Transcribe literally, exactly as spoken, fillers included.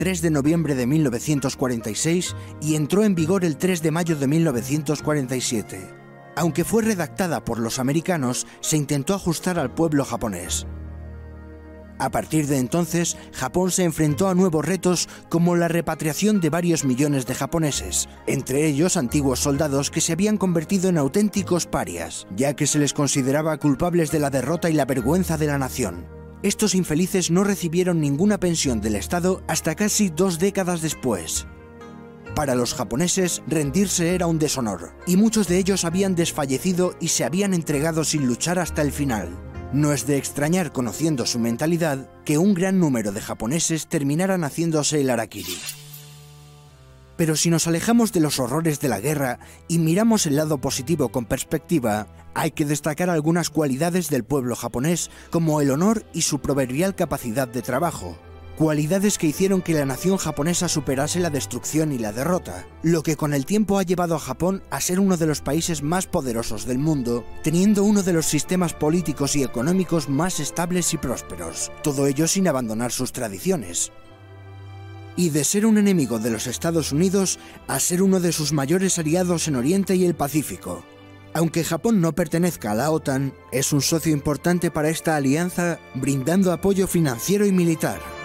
tres de noviembre de mil novecientos cuarenta y seis y entró en vigor el tres de mayo de mil novecientos cuarenta y siete. Aunque fue redactada por los americanos, se intentó ajustar al pueblo japonés. A partir de entonces, Japón se enfrentó a nuevos retos como la repatriación de varios millones de japoneses, entre ellos antiguos soldados que se habían convertido en auténticos parias, ya que se les consideraba culpables de la derrota y la vergüenza de la nación. Estos infelices no recibieron ninguna pensión del Estado hasta casi dos décadas después. Para los japoneses, rendirse era un deshonor, y muchos de ellos habían desfallecido y se habían entregado sin luchar hasta el final. No es de extrañar, conociendo su mentalidad, que un gran número de japoneses terminaran haciéndose el harakiri. Pero si nos alejamos de los horrores de la guerra y miramos el lado positivo con perspectiva, hay que destacar algunas cualidades del pueblo japonés, como el honor y su proverbial capacidad de trabajo. Cualidades que hicieron que la nación japonesa superase la destrucción y la derrota, lo que con el tiempo ha llevado a Japón a ser uno de los países más poderosos del mundo, teniendo uno de los sistemas políticos y económicos más estables y prósperos, todo ello sin abandonar sus tradiciones. Y de ser un enemigo de los Estados Unidos a ser uno de sus mayores aliados en Oriente y el Pacífico. Aunque Japón no pertenezca a la OTAN, es un socio importante para esta alianza, brindando apoyo financiero y militar.